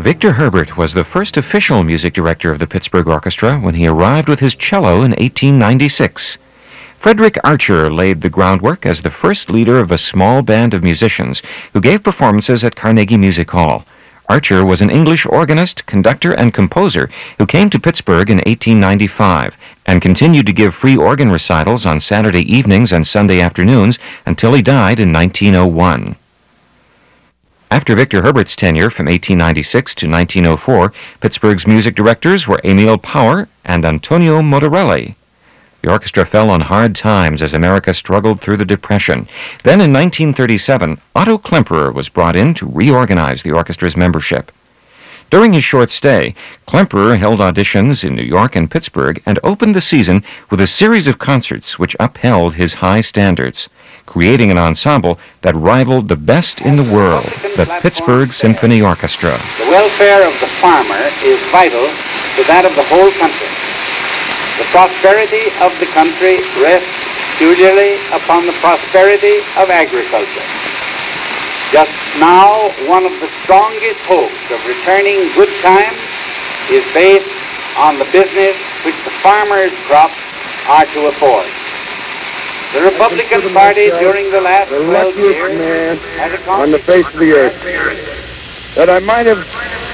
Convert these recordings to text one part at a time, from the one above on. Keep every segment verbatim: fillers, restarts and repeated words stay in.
Victor Herbert was the first official music director of the Pittsburgh Orchestra when he arrived with his cello in eighteen ninety-six. Frederick Archer laid the groundwork as the first leader of a small band of musicians who gave performances at Carnegie Music Hall. Archer was an English organist, conductor, and composer who came to Pittsburgh in eighteen ninety-five and continued to give free organ recitals on Saturday evenings and Sunday afternoons until he died in nineteen oh one. After Victor Herbert's tenure from eighteen ninety-six to nineteen oh four, Pittsburgh's music directors were Emil Power and Antonio Motorelli. The orchestra fell on hard times as America struggled through the Depression. Then in nineteen thirty-seven, Otto Klemperer was brought in to reorganize the orchestra's membership. During his short stay, Klemperer held auditions in New York and Pittsburgh and opened the season with a series of concerts which upheld his high standards, creating an ensemble that rivaled the best in the world, the Pittsburgh Symphony Orchestra. The welfare of the farmer is vital to that of the whole country. The prosperity of the country rests usually upon the prosperity of agriculture. Just now, one of the strongest hopes of returning good times is based on the business which the farmers' crops are to afford. The Republican Party during the last the twelve years man has on the face of the earth, that I might have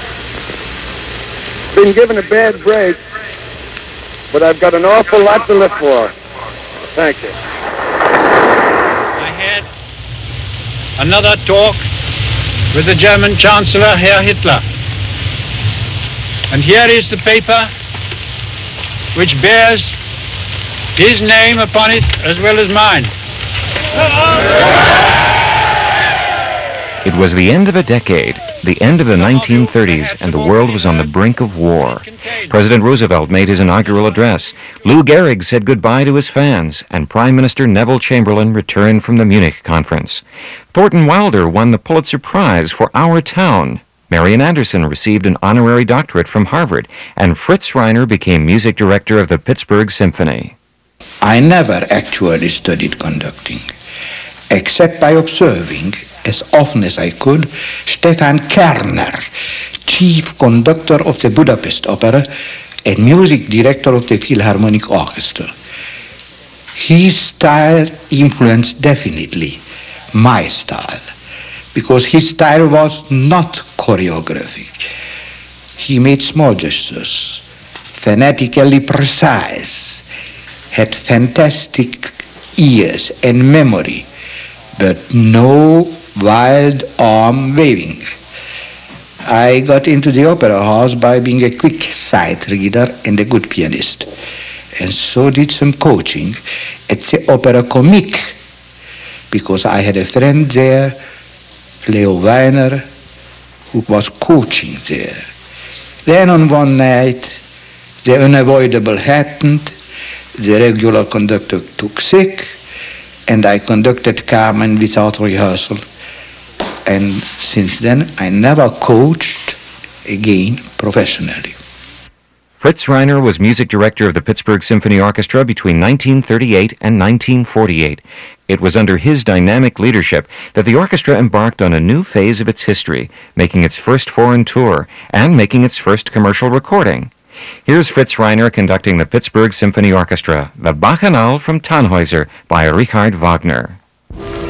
been given a bad break, but I've got an awful lot to live for. Thank you. I had another talk with the German Chancellor, Herr Hitler. And here is the paper which bears his name upon it as well as mine. It was the end of a decade, the end of the nineteen thirties, and the world was on the brink of war. President Roosevelt made his inaugural address. Lou Gehrig said goodbye to his fans, and Prime Minister Neville Chamberlain returned from the Munich conference. Thornton Wilder won the Pulitzer Prize for Our Town. Marian Anderson received an honorary doctorate from Harvard, and Fritz Reiner became music director of the Pittsburgh Symphony. I never actually studied conducting, except by observing, as often as I could, Stefan Kerner, chief conductor of the Budapest Opera and music director of the Philharmonic Orchestra. His style influenced definitely my style, because his style was not choreographic. He made small gestures, fanatically precise, had fantastic ears and memory, but no wild arm waving. I got into the opera house by being a quick sight reader and a good pianist, and so did some coaching at the Opera Comique, because I had a friend there, Leo Weiner, who was coaching there. Then on one night, the unavoidable happened. The regular conductor took sick, and I conducted Carmen without rehearsal. And since then, I never coached again professionally. Fritz Reiner was music director of the Pittsburgh Symphony Orchestra between nineteen thirty-eight and nineteen forty-eight. It was under his dynamic leadership that the orchestra embarked on a new phase of its history, making its first foreign tour and making its first commercial recording. Here's Fritz Reiner conducting the Pittsburgh Symphony Orchestra, the Bacchanal from Tannhäuser by Richard Wagner.